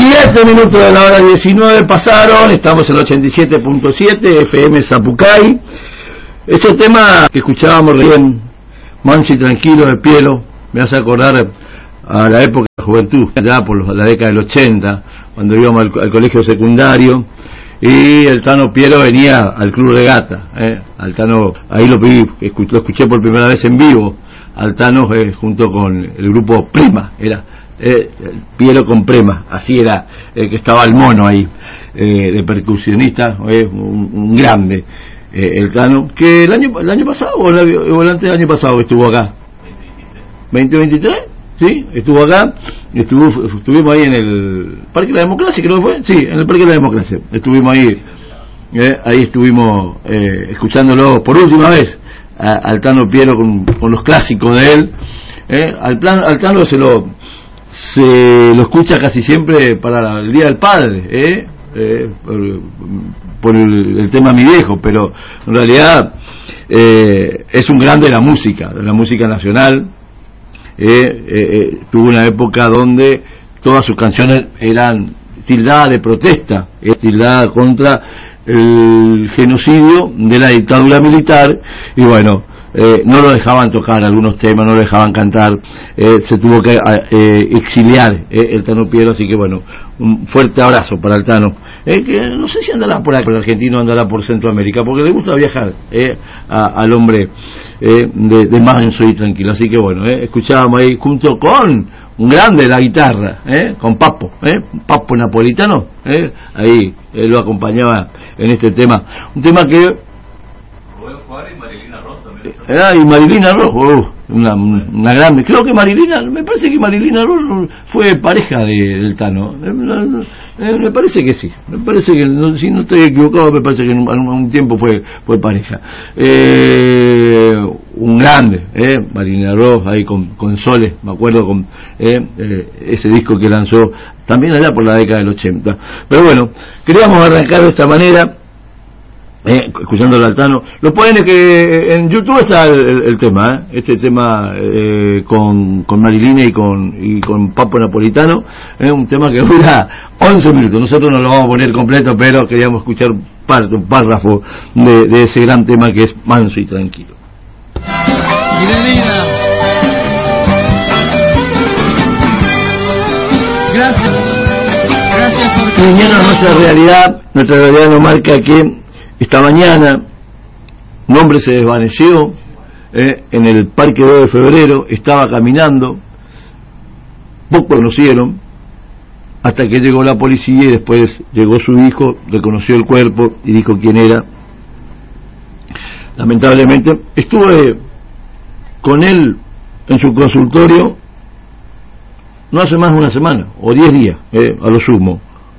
7 minutos de la hora 19 pasaron, estamos en el 87.7 FM Zapucay. Ese tema que escuchábamos recién, Manso y Tranquilo de Piero, me hace acordar a la época de la juventud, ya por la década del 80, cuando íbamos al colegio secundario, y el Tano Piero venía al Club Regata, al Tano, ahí lo escuché por primera vez en vivo, al Tano junto con el grupo Prema, era Piero con Prema, así era, que estaba el mono ahí, de percusionista, un grande, el Tano, que el año pasado o el antes del año pasado estuvo acá, 2023, sí, estuvo acá, estuvimos ahí en el Parque de la Democracia, creo que fue, sí, en el Parque de la Democracia, estuvimos ahí, ahí estuvimos escuchándolo por última vez al Tano Piero con los clásicos de él, al Tano se lo escucha casi siempre para el Día del Padre, por el tema Mi Viejo, pero en realidad es un grande de la música nacional. Tuvo una época donde todas sus canciones eran tildadas de protesta, tildadas contra el genocidio de la dictadura militar, y bueno, no lo dejaban tocar algunos temas, no lo dejaban cantar, se tuvo que exiliar el Tano Piero, así que bueno, un fuerte abrazo para el Tano, que no sé si andará por aquí, el argentino andará por Centroamérica, porque le gusta viajar al hombre de Manso y Tranquilo, así que bueno, escuchábamos ahí junto con un grande de la guitarra, con Papo Napolitano, ahí lo acompañaba en este tema, un tema que y Marilina Ross, una grande, creo que me parece que Marilina Ross fue pareja del Tano, me parece que sí, si no estoy equivocado, me parece que en un tiempo fue pareja, un grande, Marilina Ross ahí con Soles, me acuerdo con ese disco que lanzó también allá por la década del 80, pero bueno, queríamos arrancar de esta manera, escuchando al Tano. Lo pueden que en YouTube está el tema, este tema con Marilina y con Papo Napolitano, un tema que dura 11 minutos. Nosotros no lo vamos a poner completo, pero queríamos escuchar un párrafo de ese gran tema que es Manso y Tranquilo. Bienvenida. Gracias por nuestra realidad nos marca que esta mañana un hombre se desvaneció en el Parque 2 de Febrero, estaba caminando, poco conocieron, hasta que llegó la policía y después llegó su hijo, reconoció el cuerpo y dijo quién era. Lamentablemente estuve con él en su consultorio no hace más de una semana, o 10 días, a lo sumo,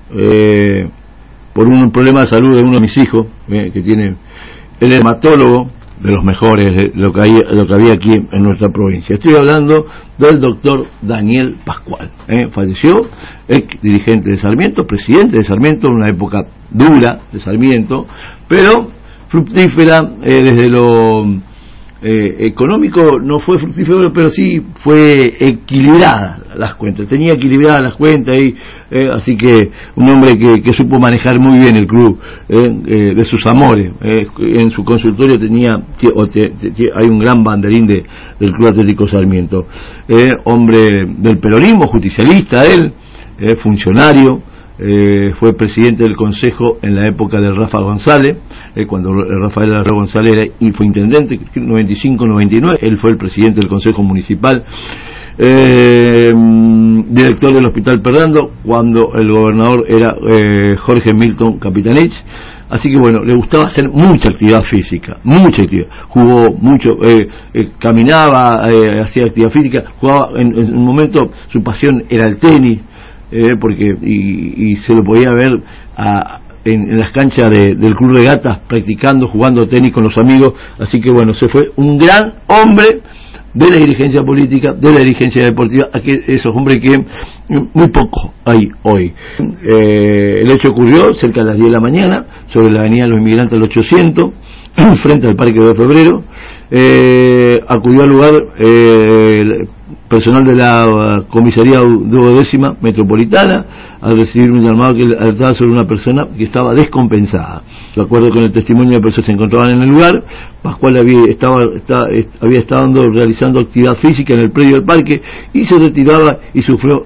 por un problema de salud de uno de mis hijos, que tiene, el hematólogo de los mejores, lo que había aquí en nuestra provincia. Estoy hablando del doctor Daniel Pascual, falleció, dirigente de Sarmiento, presidente de Sarmiento, en una época dura de Sarmiento, pero fructífera desde lo económico, no fue fructífero, pero sí fue equilibrada las cuentas, tenía equilibradas las cuentas, así que un hombre que supo manejar muy bien el club, de sus amores, en su consultorio hay un gran banderín del Club Atlético Sarmiento, hombre del peronismo, justicialista él, funcionario, fue presidente del consejo en la época de Rafael González, cuando Rafael González fue intendente, 95-99, él fue el presidente del consejo municipal, director del Hospital Perdando, cuando el gobernador era Jorge Milton Capitanich. Así que bueno, le gustaba hacer mucha actividad física, jugó mucho, caminaba, hacía actividad física, jugaba, en un momento su pasión era el tenis, porque y se lo podía ver en las canchas del Club Regatas practicando, jugando tenis con los amigos. Así que se fue un gran hombre de la dirigencia política, de la dirigencia deportiva, esos hombres que muy poco hay hoy. El hecho ocurrió cerca de las 10 de la mañana sobre la avenida de los Inmigrantes del 800, frente al Parque 2 de Febrero. Acudió al lugar personal de la comisaría duodécima metropolitana al recibir un llamado que alertaba sobre una persona que estaba descompensada. De acuerdo con el testimonio de personas que se encontraban en el lugar, Pascual había estado realizando actividad física en el predio del parque y se retiraba y sufrió